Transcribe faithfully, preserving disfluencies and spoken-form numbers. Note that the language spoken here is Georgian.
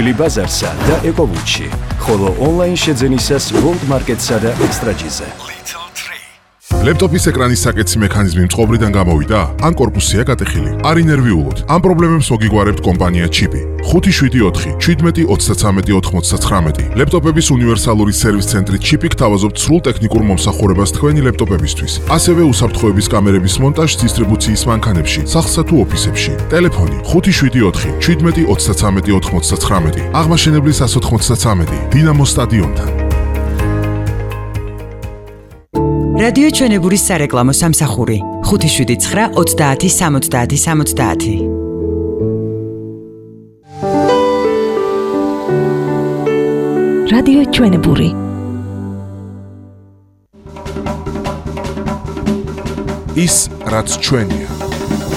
ყვავილი ბაზარსა და ეკოვუჩი, ხოლო ონლაინ შეძენისას World Market-სა და Extra-G-ზე. ლეპტოპის ეკრანის საკეთსი მექანიზმი მწყობრიდან გამოვიდა? ან კორპუსია გატეხილი? არ ინერვიულოთ. ამ პრობლემებს მოგიგგვარებთ კომპანია ჩიპი. ხუთი შვიდი ოთხი შვიდმეტი ოცდაცამეტი ოთხმოცდათხრამეტი. ლეპტოპების უნივერსალური სერვის ცენტრი ჩიპი გთავაზობთ სრულ ტექნიკურ მომსახურებას თქვენი ლეპტოპებისთვის. ასევე უსაფრთხოების კამერების მონტაჟს დისტრიბუციის მანქანებში, სახლსა თუ ოფისებში. ტელეფონი ხუთი შვიდი ოთხი შვიდმეტი ოცდაცამეტი ოთხმოცდათხრამეტი. აღმაშენებლის ას ოთხმოცდაცამეტი. დინამოს სტადიონთან. რადიო ჩვენებურის სარეკლამო სამსახური ხუთი შვიდი ცხრა ოცდაათი სამოცდაათი სამოცდაათი. რადიო ჩვენებური. ის რაც ჩვენია.